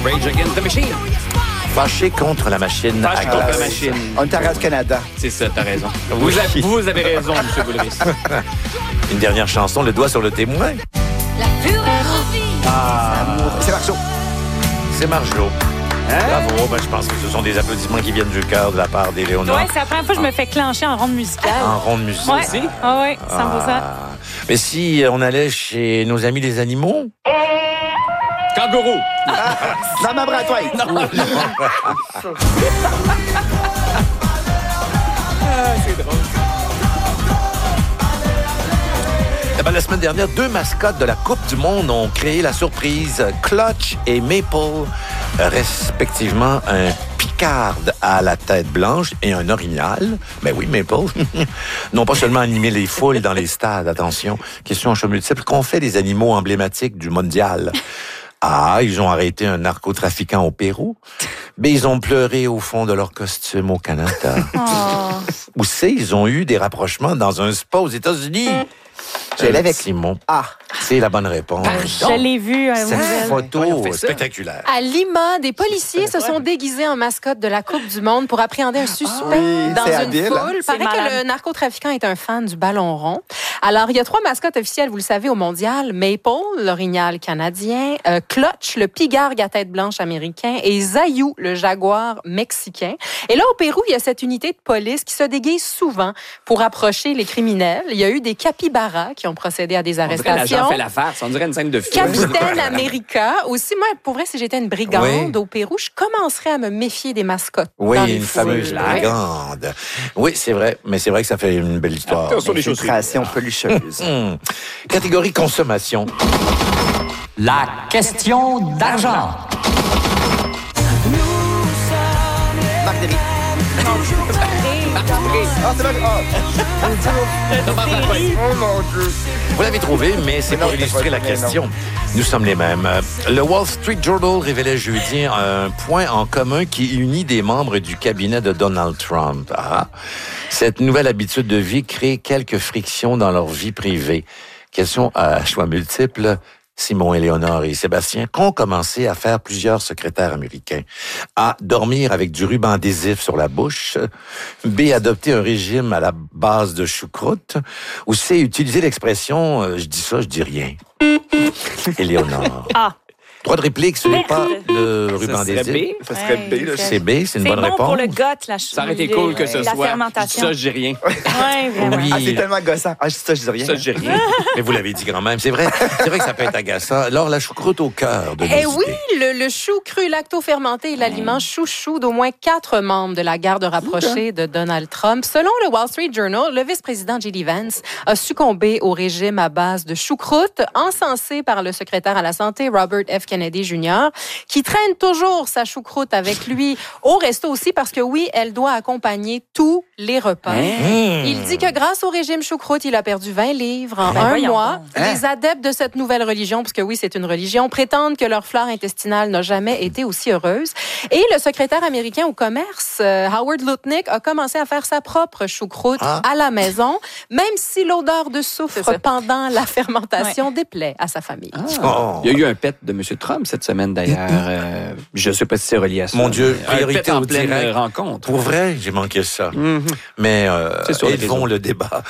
Rage Against the Machine. Fâché contre la machine. Fâché contre la machine. On est à Radio-Canada. C'est ça, t'as raison. Vous avez raison, M. Boulris. Une dernière chanson, Le doigt sur le témoin. La fureur revit. C'est Marceau. C'est Marjo. Bravo. Ben, je pense que ce sont des applaudissements qui viennent du cœur de la part d'Éléonore. Oui, c'est la première fois que je me fais clencher en ronde musicale. En ronde musicale. Oui, oui, 100%. Mais si on allait chez nos amis les animaux? Kangourou. Dans ma bras, toi. C'est drôle. Eh ben, la semaine dernière, 2 mascottes de la Coupe du Monde ont créé la surprise. Clutch et Maple, respectivement un Picard à la tête blanche et un Orignal. Ben oui, Maple. N'ont pas seulement animé les foules dans les stades, attention. Question en choix multiple. Qu'ont fait les animaux emblématiques du mondial? A, ils ont arrêté un narcotrafiquant au Pérou. B, ils ont pleuré au fond de leur costume au Canada. Ou C, ils ont eu des rapprochements dans un spa aux États-Unis. Je l'ai avec Simon. Ah. C'est la bonne réponse. Je l'ai vu à Cette Nouvelle. photo spectaculaire. À Lima, des policiers se sont déguisés en mascotte de la Coupe du Monde pour appréhender un suspect oui, dans c'est une habile, foule. hein? Il paraît C'est malade. que le narcotrafiquant est un fan du ballon rond. Alors, il y a 3 mascottes officielles, vous le savez, au mondial. Maple, l'orignal canadien, Clutch, le pigargue à tête blanche américain, et Zayou, le jaguar mexicain. Et là, au Pérou, il y a cette unité de police qui se déguise souvent pour approcher les criminels. Il y a eu des capybaras qui ont procédé à des On dirait arrestations. l'agent fait la farce. On dirait une scène de film. Capitaine America. Aussi, moi, pour vrai, si j'étais une brigande Oui. au Pérou, je commencerais à me méfier des mascottes. Oui, dans les une foules. fameuse brigande. Oui, c'est vrai, mais c'est vrai que ça fait une belle histoire. Attention les chaussures. Infiltration pelucheuse. Catégorie consommation. La question d'argent. Marc Derry. Ah, c'est Oh mon Dieu. Vous l'avez trouvé, mais c'est Mais non, pour illustrer la question. Nous sommes les mêmes. Le Wall Street Journal révélait jeudi un point en commun qui unit des membres du cabinet de Donald Trump. Ah, cette nouvelle habitude de vie crée quelques frictions dans leur vie privée. Question à choix multiples. Simon, Éléonore et Sébastien qu'ont commencé à faire plusieurs secrétaires américains. A. Dormir avec du ruban adhésif sur la bouche. B. Adopter un régime à la base de choucroute. Ou C. Utiliser l'expression « je dis ça, je dis rien ». Éléonore. Ah. Droit de réplique, ce n'est pas le ruban Ça serait adhésif. B. Ça serait B, là. C'est B, c'est une bonne bon réponse. pour le gut, la Ça aurait été cool que ce la soit. fermentation. Ça, je dis rien. Oui, vraiment. Oui. Ah, c'est tellement gossant. Ah, je dis ça, je dis rien. Ça, je dis rien. Mais vous l'avez dit quand même, c'est vrai que ça peut être agaçant. Alors, la choucroute au cœur de nos Eh oui, idées. le chou cru lacto-fermenté est l'aliment chouchou d'au moins 4 membres de la garde rapprochée de Donald Trump. Selon le Wall Street Journal, le vice-président J.D. Vance a succombé au régime à base de choucroute, encensé par le secrétaire à la Santé, Robert F. Kennedy Jr., qui traîne toujours sa choucroute avec lui au resto aussi parce que oui, elle doit accompagner tous les repas. Il dit que grâce au régime choucroute, il a perdu 20 livres en un voyons mois. donc. Les adeptes de cette nouvelle religion, parce que oui, c'est une religion, prétendent que leur flore intestinale n'a jamais été aussi heureuse. Et le secrétaire américain au commerce, Howard Lutnick, a commencé à faire sa propre choucroute à la maison, même si l'odeur de soufre pendant la fermentation déplaît à sa famille. Oh. Il y a eu un pet de M. Trump cette semaine, d'ailleurs. Je ne sais pas si c'est relié à ça. Mon Dieu, Un priorité pet en au pleine direct. rencontre. Pour vrai, j'ai manqué ça. Mais C'est sur les élevons réseaux. le débat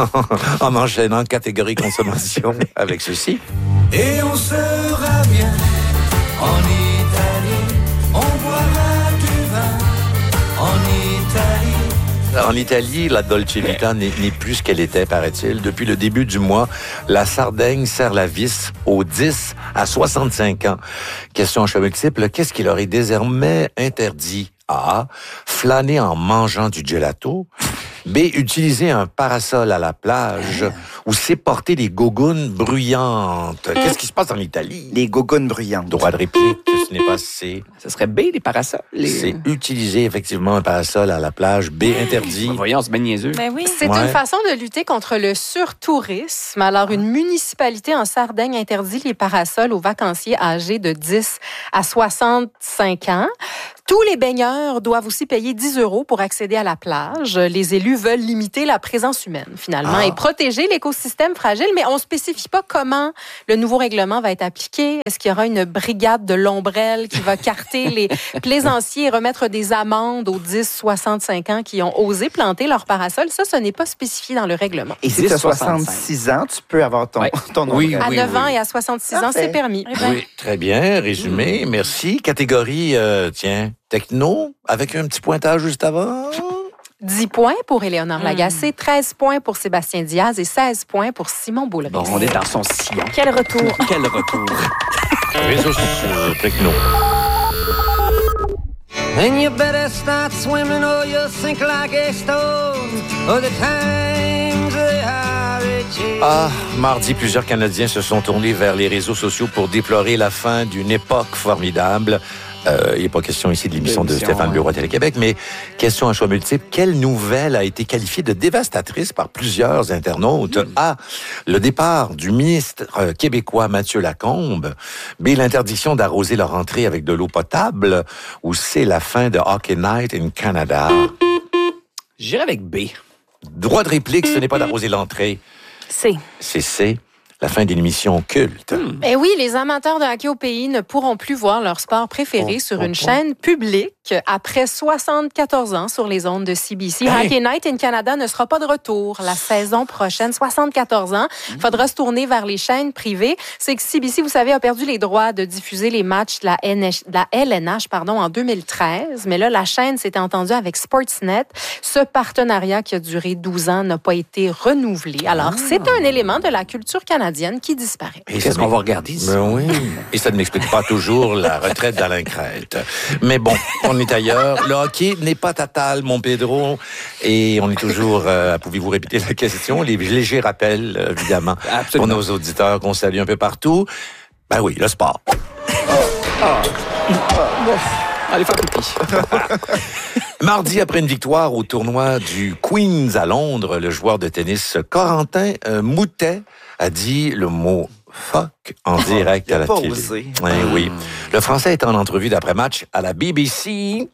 en enchaînant catégorie consommation avec ceci. Et on sera bien en Italie, on boira du vin en Italie. En Italie, la Dolce Vita n'est plus ce qu'elle était, paraît-il. Depuis le début du mois, la Sardaigne serre la vis aux 10 à 65 ans. Question en choix multiple, qu'est-ce qui leur est désormais interdit? A. Flâner en mangeant du gelato. B. Utiliser un parasol à la plage. Ou C. Porter des gougounes bruyantes. Qu'est-ce qui se passe en Italie? Les gougounes bruyantes. Droit de réplique, ce n'est pas C. Ça serait B, les parasols. C'est utiliser effectivement un parasol à la plage. B. Interdit. Voyons, c'est bien niaiseux. Ben oui. C'est Ouais. une façon de lutter contre le surtourisme. Alors, une municipalité en Sardaigne interdit les parasols aux vacanciers âgés de 10 à 65 ans. Tous les baigneurs doivent aussi payer 10 € pour accéder à la plage. Les élus veulent limiter la présence humaine, finalement, et protéger l'écosystème fragile, mais on ne spécifie pas comment le nouveau règlement va être appliqué. Est-ce qu'il y aura une brigade de l'ombrelle qui va carter les plaisanciers et remettre des amendes aux 10-65 ans qui ont osé planter leur parasol? Ça, ce n'est pas spécifié dans le règlement. Et si tu as 66 ans, tu peux avoir ton Oui, ombrelle. À oui, 9 ans oui. et à 66 ans, Parfait. c'est permis. Oui, très bien, résumé, merci. Catégorie, techno, avec un petit pointage juste avant. 10 points pour Éléonore Lagacé, 13 points pour Sébastien Diaz et 16 points pour Simon Boulris. Bon, on est dans son sillon. Quel retour. Quel retour. Réseaux sociaux, techno. And you better start swimming or you'll sink like a stone. Oh, the times they are a-changing. Ah, mardi, plusieurs Canadiens se sont tournés vers les réseaux sociaux pour déplorer la fin d'une époque formidable. Il n'est pas question ici de l'émission de L'émission, Stéphane ouais. Bureau à Télé-Québec, mais question à choix multiple. Quelle nouvelle a été qualifiée de dévastatrice par plusieurs internautes? A. Le départ du ministre québécois Mathieu Lacombe. B. L'interdiction d'arroser leur entrée avec de l'eau potable. Ou C. La fin de Hockey Night in Canada. J'irai avec B. Droit de réplique, ce n'est pas d'arroser l'entrée. C'est. C'est C. La fin d'une émission culte. Eh oui, les amateurs de hockey au pays ne pourront plus voir leur sport préféré sur une chaîne publique après 74 ans sur les ondes de CBC. Hey. Hockey Night in Canada ne sera pas de retour la saison prochaine. 74 ans. Il faudra se tourner vers les chaînes privées. C'est que CBC, vous savez, a perdu les droits de diffuser les matchs de la LNH en 2013. Mais là, la chaîne s'était entendue avec Sportsnet. Ce partenariat qui a duré 12 ans n'a pas été renouvelé. Alors, c'est un élément de la culture canadienne qui disparaît. Et Qu'est-ce ça qu'on va regarder ici? Ben oui. Et ça ne m'explique pas toujours la retraite d'Alain Crête. Mais bon, on est ailleurs. Le hockey n'est pas total, mon Pedro. Et on est toujours... pouvez-vous répéter la question? Les légers rappels, évidemment, Absolument. pour nos auditeurs qu'on salue un peu partout. Ben oui, le sport. Allez faire pipi. Mardi, après une victoire au tournoi du Queen's à Londres, le joueur de tennis Corentin Moutet a dit le mot « fuck » en direct il a à la pas télé. osé. Oui. Le Français est en entrevue d'après-match à la BBC.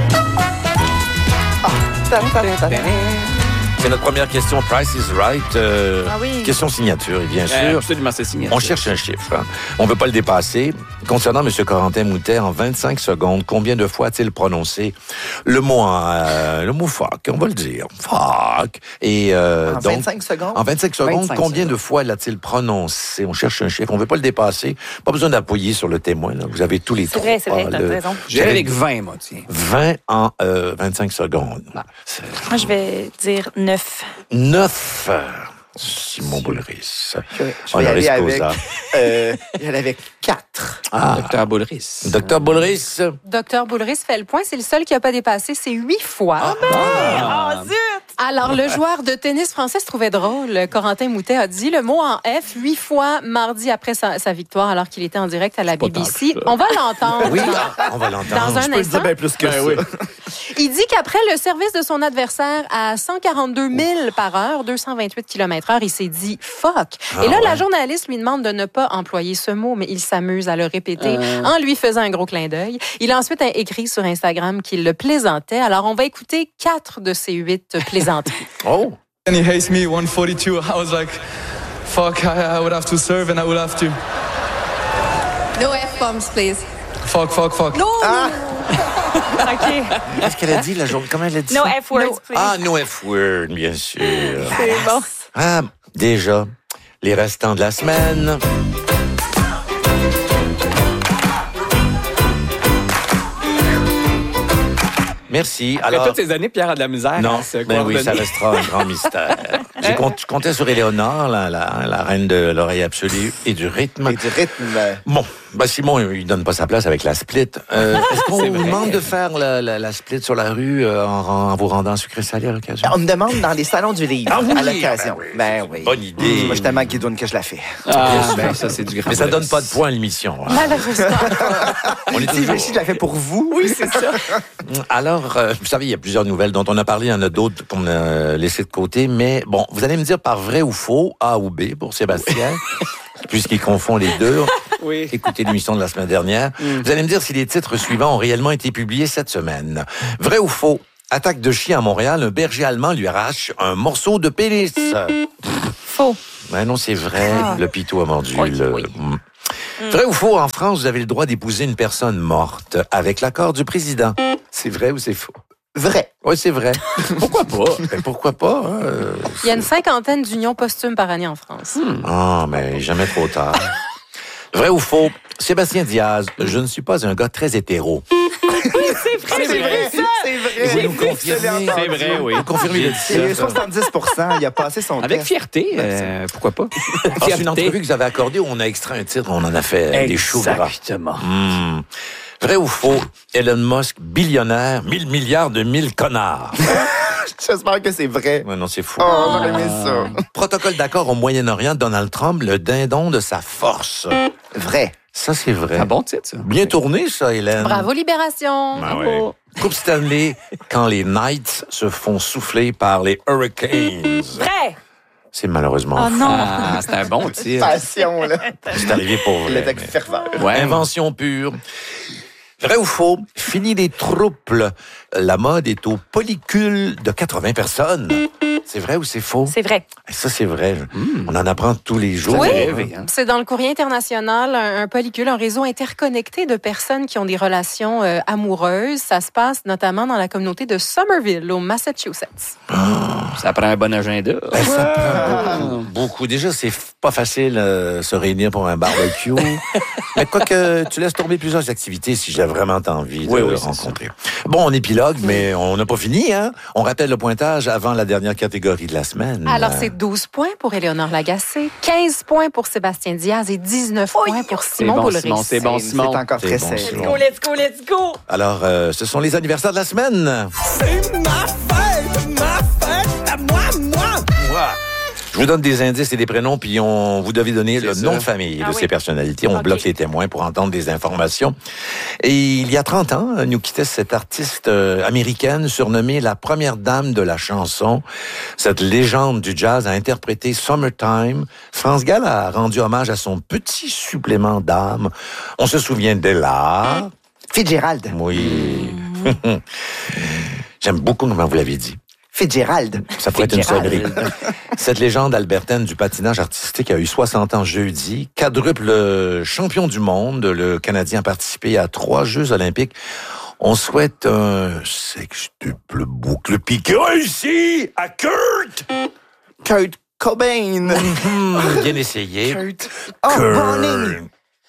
C'est notre première question, Price is Right. Ah oui. Question signature, et bien sûr. Absolument, c'est signé. On cherche un chiffre. Hein. On ne veut pas le dépasser. Concernant M. Corentin Moutet, en 25 secondes, combien de fois a-t-il prononcé le mot fuck? On va le dire. Fuck. Et, En donc, 25 secondes? En 25 secondes, 25 combien de secondes. fois l'a-t-il prononcé? On cherche un chiffre. On ne veut pas le dépasser. Pas besoin d'appuyer sur le témoin. Là. Vous avez tous les C'est vrai, trois. t'as raison. J'irai avec 20, moi, tiens. 20 en 25 secondes. C'est Moi, je vais dire 9. 9. Simon Boulris. Je vais y aller avec 4. Docteur Boulris. Docteur Boulris. Docteur Boulris fait le point. C'est le seul qui n'a pas dépassé. C'est 8 fois. Alors, le joueur de tennis français se trouvait drôle. Corentin Moutet a dit le mot en F 8 fois mardi après sa victoire alors qu'il était en direct à la pas BBC. tant que ça. On va l'entendre. Oui, on va l'entendre. Dans un Je peux le dire instant. bien plus que ça. oui. Il dit qu'après le service de son adversaire à 142 000 par heure, 228 km/h, il s'est dit « fuck ». Et là, la journaliste lui demande de ne pas employer ce mot, mais il s'amuse à le répéter en lui faisant un gros clin d'œil. Il a ensuite écrit sur Instagram qu'il le plaisantait. Alors, on va écouter 4 de ces 8 plaisanteries. Oh! And he hates me 142. I was like, fuck, I would have to serve and I would have to. No F-bombs, please. Fuck. Non! OK. Qu'est-ce qu'elle a dit, la journée? Comment elle a dit No ça? F-words, please. Ah, no F-word, bien sûr. C'est bon. Ah, déjà, les restants de la semaine. Merci. Après Alors, toutes ces années, Pierre a de la misère non, à se ben oui, coordonner. ça restera un grand mystère. Je comptais sur Éléonore, la reine de l'oreille absolue et du rythme. Et du rythme. Bon, ben Simon, il donne pas sa place avec la split. Est-ce qu'on C'est vous vrai. demande de faire la split sur la rue en vous rendant sucré-salé à l'occasion? On me demande dans les salons du livre, Ah oui, à l'occasion. ben oui. Ben oui. Bonne idée. Moi, je tellement guidoune que je la fais. Ben, ça, c'est du grand. Mais ça donne pas de points à l'émission. hein. Malheureusement. On est Si toujours... je la fais pour vous. Oui, c'est ça. Alors, vous savez, il y a plusieurs nouvelles dont on a parlé. Il y en a d'autres qu'on a laissées de côté. Mais bon, vous allez me dire par vrai ou faux, A ou B pour Sébastien, puisqu'il confond les deux. Oui. écoutez l'émission de la semaine dernière. Vous allez me dire si les titres suivants ont réellement été publiés cette semaine. Vrai ou faux? Attaque de chien à Montréal, un berger allemand lui arrache un morceau de pénis. Faux. Ben non, c'est vrai. Le pitou a mordu. Oui, le... oui. Vrai ou faux? En France, vous avez le droit d'épouser une personne morte avec l'accord du président. C'est vrai ou c'est faux? Vrai. Oui, c'est vrai. Pourquoi pas? Ben, pourquoi pas? Hein? Il y a une 50aine d'unions posthumes par année en France. Ah, mais jamais trop tard. Vrai ou faux? Sébastien Diaz, je ne suis pas un gars très hétéro. C'est vrai. Vous nous confirmez? C'est vrai, oui. Vous confirmez le C'est titre? 70%. Il a passé son Avec test. Ben, fierté, pourquoi pas? C'est une entrevue que vous avez accordée où on a extrait un titre, on en a fait des choux gras. Exactement. Vrai ou faux? Elon Musk, billionnaire, 1000 milliards de 1000 connards. J'espère que c'est vrai. Ouais, non, c'est faux. Oh, j'aurais aimé ça. Protocole d'accord au Moyen-Orient, Donald Trump, le dindon de sa force. Vrai. Ça, c'est vrai. Un bon titre, ça. Bien tourné, ça, Hélène. Bravo, Libération. Ben oui. Coupe Stanley, quand les Knights se font souffler par les Hurricanes. Vrai. C'est malheureusement Oh faux. non. Ah, c'est un bon titre. Passion, là. C'est arrivé pour Il vrai. est avec mais- ferveur. Ouais. Invention pure. Vrai ou faux? Fini les troubles. La mode est au polycule de 80 personnes. C'est vrai ou c'est faux? C'est vrai. Ça, c'est vrai. On en apprend tous les jours. Oui, rêvé, hein. c'est dans le courrier international, un polycule, un réseau interconnecté de personnes qui ont des relations amoureuses. Ça se passe notamment dans la communauté de Somerville, au Massachusetts. Ça prend un bon agenda. Ben, ça prend beaucoup. Déjà, c'est pas facile se réunir pour un barbecue. Mais quoique, tu laisses tomber plusieurs activités si j'ai vraiment envie de le c'est rencontrer. Bon, on épilogue, mais on n'a pas fini, hein? On rappelle le pointage avant la dernière catégorie de la semaine. Alors, c'est 12 points pour Éléonore Lagacé, 15 points pour Sébastien Diaz et 19 points pour C'est Simon bon, Boulris. Simon. C'est bon, C'est Simon. encore C'est très bon, sèche. Simon. Let's go, let's go. Alors, ce sont les anniversaires de la semaine. Je vous donne des indices et des prénoms, puis vous devez donner le nom de famille de ces personnalités. On bloque les témoins pour entendre des informations. Et il y a 30 ans, nous quittait cette artiste américaine surnommée la première dame de la chanson. Cette légende du jazz a interprété Summertime. France Gall a rendu hommage à son petit supplément d'âme. On se souvient d'Ella. Fitzgerald. Oui. J'aime beaucoup comment vous l'avez dit. Fitzgerald. Ça pourrait être une sonnerie. Cette légende albertaine du patinage artistique a eu 60 ans jeudi. Quadruple champion du monde, le Canadien a participé à 3 Jeux olympiques. On souhaite un sextuple boucle piqué réussi à Kurt! Kurt Cobain. Bien essayé. Kurt. Oh, Browning.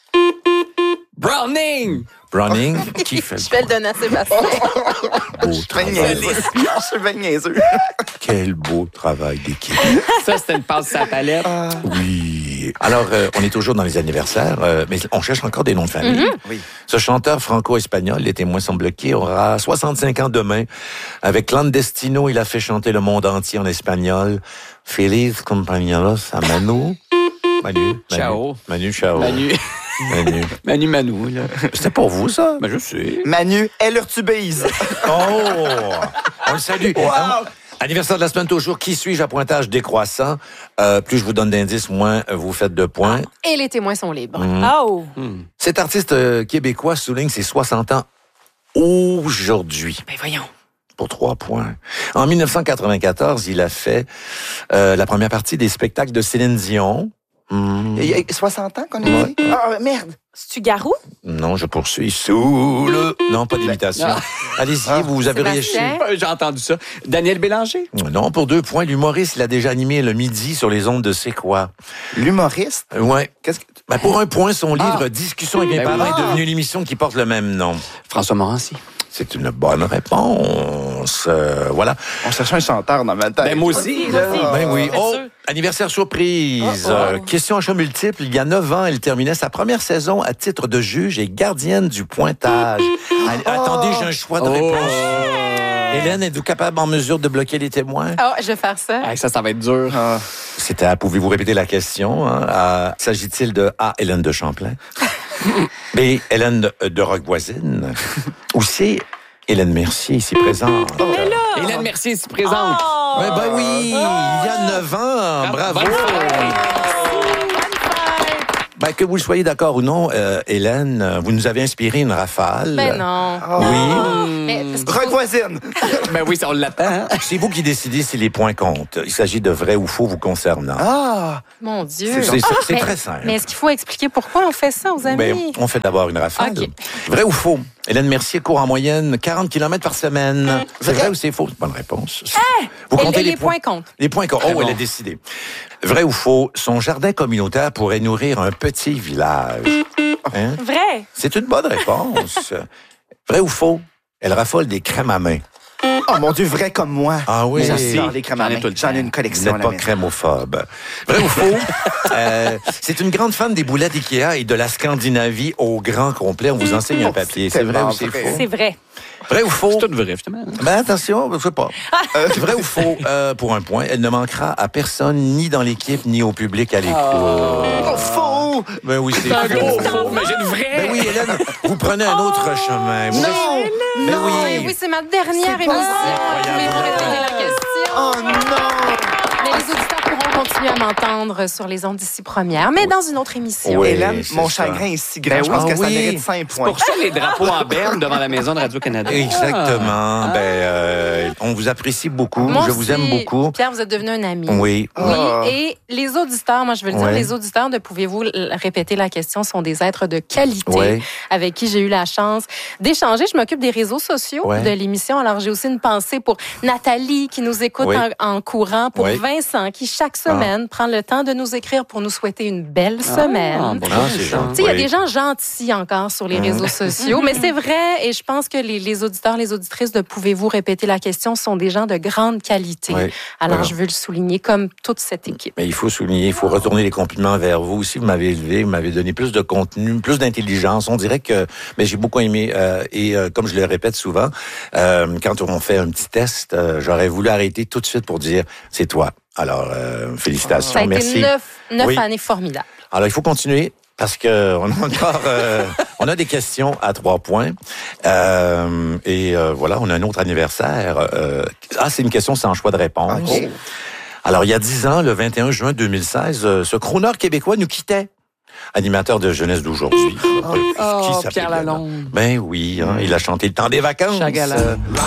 Browning! Browning, qui fait Je vais le donner à Sébastien. beau Ben travail. niaiseux. Je suis ben niaiseux. Quel beau travail d'équipe. Ça, c'était une passe à la palette. Oui. Alors, on est toujours dans les anniversaires, mais on cherche encore des noms de famille. Oui. Ce chanteur franco-espagnol, les témoins sont bloqués, aura 65 ans demain. Avec Clandestino, il a fait chanter le monde entier en espagnol. Feliz compañeros a Manu. Manu. Ciao. Manu, ciao. Manu, là. C'était pour vous, ça? Ben, je sais. Manu, elle urtubise. Oh! On le salue. Wow! Anniversaire de la semaine toujours. Qui suis-je à pointage décroissant? Plus je vous donne d'indices, moins vous faites de points. Et les témoins sont libres. Oh. Cet artiste québécois souligne ses 60 ans aujourd'hui. Ben voyons. Pour 3 points. En 1994, il a fait la première partie des spectacles de Céline Dion. Il y a 60 ans qu'on a dit? Ah, merde. C'est-tu Garou? Non, je poursuis. Sous le... Non, pas d'imitation. Ah. Allez-y, vous avez réussi. Sébastien? J'ai entendu ça. Daniel Bélanger? Non, pour 2 points. L'humoriste, il a déjà animé le midi sur les ondes de C'est quoi? L'humoriste? Ouais. Qu'est-ce que... Ben, pour 1 point, son livre Discussion avec mes Ben parents oui. est devenu l'émission qui porte le même nom. François Morancy. C'est une bonne réponse. Voilà. On cherchait un chanteur dans ma tête. Ben, moi aussi. Ben oui. c'est Oh, sûr. anniversaire surprise. Question à choix multiple. Il y a 9 ans, elle terminait sa première saison à titre de juge et gardienne du pointage. Attendez, j'ai un choix de réponse. Hélène, êtes-vous capable en mesure de bloquer les témoins? Oh, je vais faire ça. Hey, ça va être dur. C'était à, pouvez-vous répéter la question? Hein? S'agit-il de A, Hélène de Champlain? B, Hélène de Roquevoisine? Ou C, Hélène Mercier, ici présente? Hélène Mercier s'y présente. Ouais, ben oui, il y a 9 ans. Bravo! Ben, que vous le soyez d'accord ou non, Hélène, vous nous avez inspiré une rafale. Ben non. Oui. Mais parce qu'il faut- Rock voisine. Ben oui, ça, on l'attend. C'est vous qui décidez si les points comptent. Il s'agit de vrai ou faux vous concernant. Ah! Mon Dieu. C'est Mais- très simple. Mais est-ce qu'il faut expliquer pourquoi on fait ça aux amis? Ben, on fait d'abord une rafale. OK. Vrai ou faux? Hélène Mercier court en moyenne 40 km par semaine. C'est vrai ou c'est faux? Bonne réponse. Vous Et comptez les points comptent. Les points comptent. Oh, elle a décidé. Vrai ou faux? Son jardin communautaire pourrait nourrir un petit village. Hein? Vrai. C'est une bonne réponse. Vrai ou faux? Elle raffole des crèmes à main. Oh mon Dieu, vrai comme moi. Ah oui. J'adore les crèmes à J'en ai main. tout le J'en ai temps. une Vous collection. n'êtes à la pas maison. crémophobe. Vrai ou faux? C'est une grande fan des boulettes Ikea et de la Scandinavie au grand complet. On vous enseigne un papier. C'est vrai ou c'est tellement faux? C'est vrai. Vrai ou faux? C'est tout vrai, justement. Ben attention, je sais pas. Vrai ou faux? Pour un point, elle ne manquera à personne, ni dans l'équipe, ni au public à l'écoute. Oh, faux! Ben oui, c'est Gros faux. faux, imagine vrai. Ben oui, Hélène, vous prenez un autre chemin. Vous Non! Ben Non, oui. oui, c'est ma dernière émission. Pouvez-vous répéter la question? Oh non! Mais les auditeurs pourront continuer à m'entendre sur les ondes d'ici première, mais dans une autre émission. Oui, Hélène, c'est mon ça. chagrin est si grand. Ben Je pense oui. que ça Ah oui. mérite 5 points. Pour ça, les drapeaux en berne devant la maison de Radio-Canada. Exactement. On vous apprécie beaucoup. Moi Je vous aussi, aime beaucoup. Pierre, vous êtes devenu un ami. Oui. Oui, Ah. et les auditeurs, moi je veux le dire, Ouais. les auditeurs de Pouvez-vous répéter la question sont des êtres de qualité Ouais. avec qui j'ai eu la chance d'échanger. Je m'occupe des réseaux sociaux Ouais. de l'émission, alors j'ai aussi une pensée pour Nathalie qui nous écoute Oui. en courant, pour Oui. Vincent qui chaque semaine prend le temps de nous écrire pour nous souhaiter une belle semaine. bon, Ah, c'est Tu gentil. sais, il y a Oui. des gens gentils encore sur les réseaux sociaux, mais c'est vrai, et je pense que les auditeurs, les auditrices de Pouvez-vous répéter la question sont des gens de grande qualité. Oui. Alors, Voilà. je veux le souligner comme toute cette équipe. Mais il faut souligner, il faut retourner les compliments vers vous aussi. Vous m'avez élevé, vous m'avez donné plus de contenu, plus d'intelligence. On dirait que, mais j'ai beaucoup aimé. Comme je le répète souvent, quand on fait un petit test, j'aurais voulu arrêter tout de suite pour dire c'est toi. Alors, félicitations, Ça a été merci. 9 Oui. années formidables. Alors, il faut continuer. Parce que on a encore, on a des questions à 3 points. Voilà, on a un autre anniversaire. C'est une question sans choix de réponse. OK. Alors, il y a 10 ans, le 21 juin 2016, ce crooner québécois nous quittait. Animateur de jeunesse d'aujourd'hui. Qui s'appelait Pierre bien? Lalonde. Ben oui, hein, il a chanté le temps des vacances. Chagala.